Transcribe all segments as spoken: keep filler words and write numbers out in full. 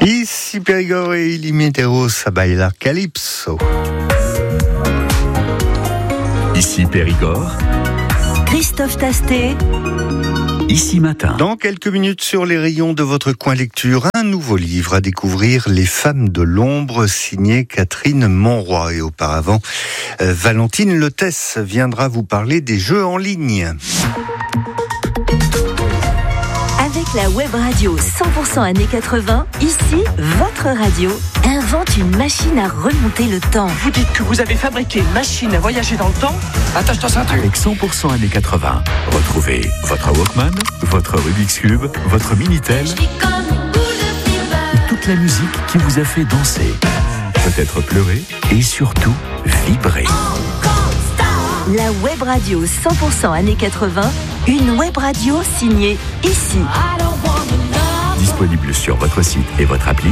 Ici Périgord et Illimiteros a bailar Calypso. Ici Périgord, Christophe Tastet. Ici Matin. Dans quelques minutes sur les rayons de votre coin lecture, un nouveau livre à découvrir, Les femmes de l'ombre, signé Catherine Monroy. Et auparavant, euh, Valentine Letesse viendra vous parler des jeux en ligne. Avec la web radio cent pour cent années quatre-vingts, ici, votre radio invente une machine à remonter le temps. Vous dites que vous avez fabriqué une machine à voyager dans le temps? Attache-toi ceinture. Avec cent pour cent années quatre-vingts, retrouvez votre Walkman, votre Rubik's Cube, votre Minitel, toute la musique qui vous a fait danser, peut-être pleurer et surtout vibrer. La web radio cent pour cent années quatre-vingts, une web radio signée ici. Disponible sur votre site et votre appli.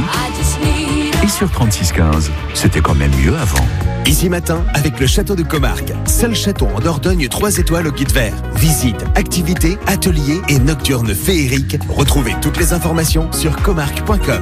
Et sur trente-six quinze, c'était quand même mieux avant. Ici Matin, avec le château de Comarque. Seul château en Dordogne trois étoiles au guide vert. Visite, activités, ateliers et nocturnes féeriques. Retrouvez toutes les informations sur comarque point com.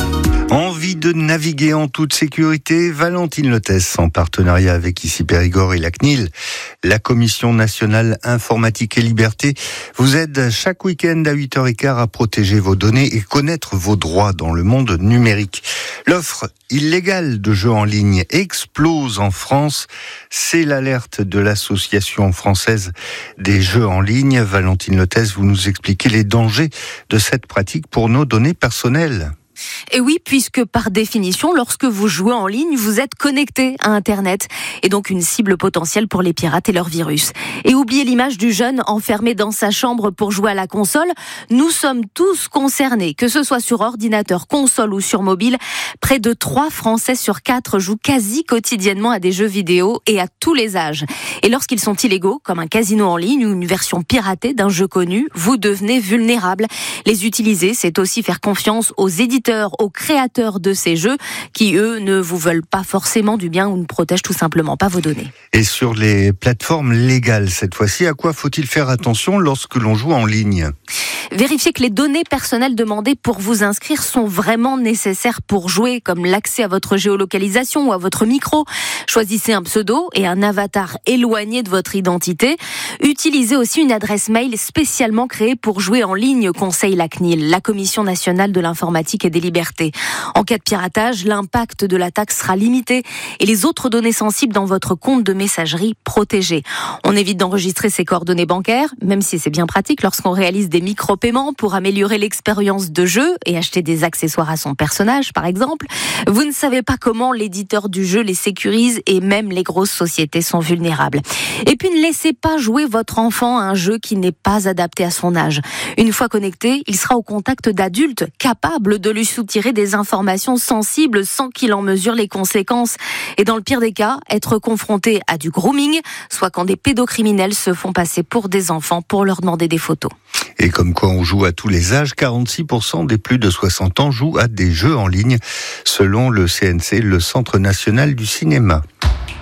Envie de naviguer en toute sécurité? Valentine Letesse, en partenariat avec Ici Périgord et la C N I L, la Commission nationale informatique et liberté, vous aide chaque week-end à huit heures quinze à protéger vos données et connaître vos droits dans le monde numérique. L'offre illégale de jeux en ligne explose en France. C'est l'alerte de l'Association française des jeux en ligne. Valentine Letesse, vous nous expliquez les dangers de cette pratique pour nos données personnelles. Et oui, puisque par définition, lorsque vous jouez en ligne, vous êtes connecté à Internet et donc une cible potentielle pour les pirates et leurs virus. Et oubliez l'image du jeune enfermé dans sa chambre pour jouer à la console. Nous sommes tous concernés, que ce soit sur ordinateur, console ou sur mobile. Près de trois Français sur quatre jouent quasi quotidiennement à des jeux vidéo et à tous les âges. Et lorsqu'ils sont illégaux, comme un casino en ligne ou une version piratée d'un jeu connu, vous devenez vulnérable. Les utiliser, c'est aussi faire confiance aux éditeurs, aux créateurs de ces jeux qui, eux, ne vous veulent pas forcément du bien ou ne protègent tout simplement pas vos données. Et sur les plateformes légales, cette fois-ci, à quoi faut-il faire attention lorsque l'on joue en ligne ? Vérifiez que les données personnelles demandées pour vous inscrire sont vraiment nécessaires pour jouer, comme l'accès à votre géolocalisation ou à votre micro. Choisissez un pseudo et un avatar éloigné de votre identité. Utilisez aussi une adresse mail spécialement créée pour jouer en ligne, conseille la C N I L, la Commission nationale de l'informatique et des libertés. En cas de piratage, l'impact de l'attaque sera limité et les autres données sensibles dans votre compte de messagerie protégées. On évite d'enregistrer ses coordonnées bancaires, même si c'est bien pratique lorsqu'on réalise des micro-paiements pour améliorer l'expérience de jeu et acheter des accessoires à son personnage, par exemple. Vous ne savez pas comment l'éditeur du jeu les sécurise et même les grosses sociétés sont vulnérables. Et puis ne laissez pas jouer votre enfant à un jeu qui n'est pas adapté à son âge. Une fois connecté, il sera au contact d'adultes capables de lui soutirer des informations sensibles sans qu'il en mesure les conséquences. Et dans le pire des cas, être confronté à du grooming, soit quand des pédocriminels se font passer pour des enfants pour leur demander des photos. Et comme quoi on joue à tous les âges, quarante-six pour cent des plus de soixante ans jouent à des jeux en ligne, selon le C N C, le Centre national du cinéma.